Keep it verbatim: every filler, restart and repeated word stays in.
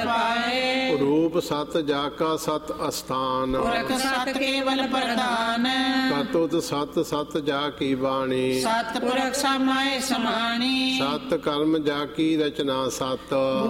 पाए। रूप सत जाका सत अस्थान, पुरख सत केवल प्रधान। कतुत सत सत जा की बाणी, सत पुरख समाए समानी। सत कर्म जाकी रचना सत,